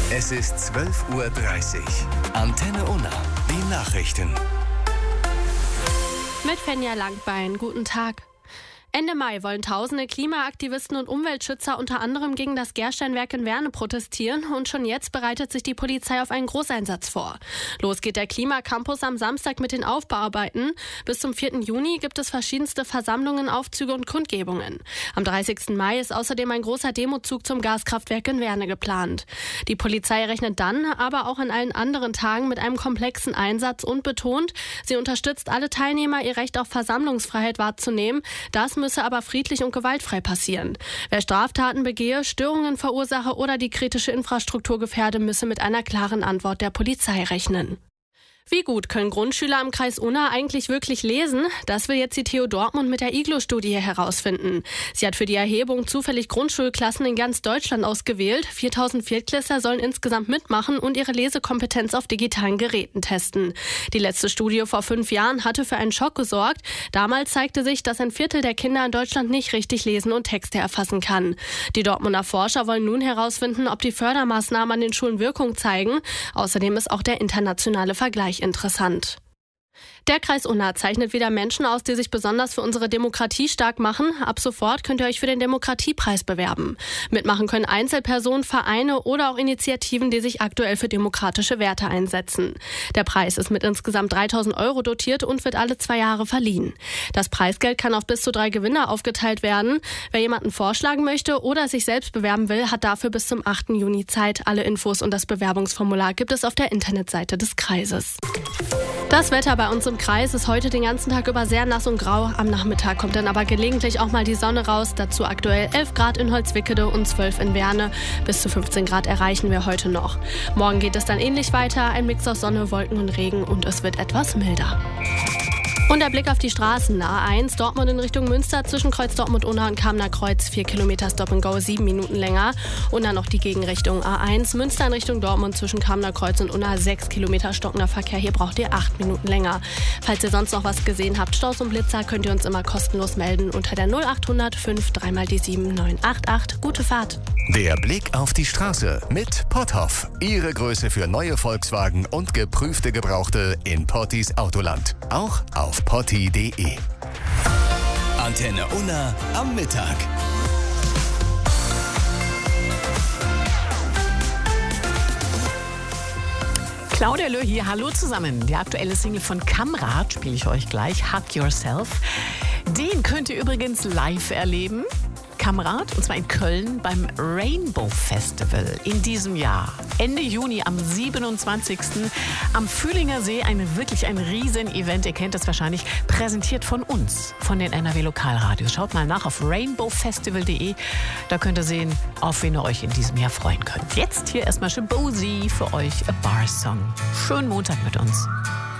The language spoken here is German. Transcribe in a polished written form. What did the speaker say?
Es ist 12:30 Uhr. Antenne Unna, die Nachrichten. Mit Fenja Langbein, guten Tag. Ende Mai wollen tausende Klimaaktivisten und Umweltschützer unter anderem gegen das Gersteinwerk in Werne protestieren und schon jetzt bereitet sich die Polizei auf einen Großeinsatz vor. Los geht der Klimacampus am Samstag mit den Aufbauarbeiten. Bis zum 4. Juni gibt es verschiedenste Versammlungen, Aufzüge und Kundgebungen. Am 30. Mai ist außerdem ein großer Demozug zum Gaskraftwerk in Werne geplant. Die Polizei rechnet dann, aber auch an allen anderen Tagen mit einem komplexen Einsatz und betont, sie unterstützt alle Teilnehmer, ihr Recht auf Versammlungsfreiheit wahrzunehmen. Das müsse aber friedlich und gewaltfrei passieren. Wer Straftaten begehe, Störungen verursache oder die kritische Infrastruktur gefährde, müsse mit einer klaren Antwort der Polizei rechnen. Wie gut können Grundschüler im Kreis Unna eigentlich wirklich lesen? Das will jetzt die TU Dortmund mit der IGLO-Studie herausfinden. Sie hat für die Erhebung zufällig Grundschulklassen in ganz Deutschland ausgewählt. 4000 Viertklässler sollen insgesamt mitmachen und ihre Lesekompetenz auf digitalen Geräten testen. Die letzte Studie vor 5 Jahren hatte für einen Schock gesorgt. Damals zeigte sich, dass ein Viertel der Kinder in Deutschland nicht richtig lesen und Texte erfassen kann. Die Dortmunder Forscher wollen nun herausfinden, ob die Fördermaßnahmen an den Schulen Wirkung zeigen. Außerdem ist auch der internationale Vergleich interessant. Der Kreis Unna zeichnet wieder Menschen aus, die sich besonders für unsere Demokratie stark machen. Ab sofort könnt ihr euch für den Demokratiepreis bewerben. Mitmachen können Einzelpersonen, Vereine oder auch Initiativen, die sich aktuell für demokratische Werte einsetzen. Der Preis ist mit insgesamt 3.000 € dotiert und wird alle 2 Jahre verliehen. Das Preisgeld kann auf bis zu 3 Gewinner aufgeteilt werden. Wer jemanden vorschlagen möchte oder sich selbst bewerben will, hat dafür bis zum 8. Juni Zeit. Alle Infos und das Bewerbungsformular gibt es auf der Internetseite des Kreises. Das Wetter bei uns im Kreis ist heute den ganzen Tag über sehr nass und grau. Am Nachmittag kommt dann aber gelegentlich auch mal die Sonne raus. Dazu aktuell 11 Grad in Holzwickede und 12 in Werne. Bis zu 15 Grad erreichen wir heute noch. Morgen geht es dann ähnlich weiter. Ein Mix aus Sonne, Wolken und Regen und es wird etwas milder. Und der Blick auf die Straßen. A1 Dortmund in Richtung Münster zwischen Kreuz Dortmund Unna und Kamener Kreuz 4 Kilometer Stop and Go, 7 Minuten länger. Und dann noch die Gegenrichtung A1 Münster in Richtung Dortmund zwischen Kamener Kreuz und Unna 6 Kilometer stockender Verkehr. Hier braucht ihr 8 Minuten länger. Falls ihr sonst noch was gesehen habt, Staus und Blitzer, könnt ihr uns immer kostenlos melden unter der 0800 5 3 mal die 7 988. Gute Fahrt. Der Blick auf die Straße mit Potthoff. Ihre Größe für neue Volkswagen und geprüfte Gebrauchte in Pottis Autoland. Auch auf potti.de. Antenne Unna am Mittag. Claudia Löh hier, hallo zusammen. Der aktuelle Single von Kamrat spiele ich euch gleich, Hug Yourself. Den könnt ihr übrigens live erleben. Kamrat, und zwar in Köln beim Rainbow Festival in diesem Jahr. Ende Juni am 27. am Fühlinger See, wirklich ein Riesen-Event. Ihr kennt das wahrscheinlich, präsentiert von uns, von den NRW Lokalradios. Schaut mal nach auf rainbowfestival.de. Da könnt ihr sehen, auf wen ihr euch in diesem Jahr freuen könnt. Jetzt hier erstmal Shabozy für euch, A Bar Song. Schönen Montag mit uns.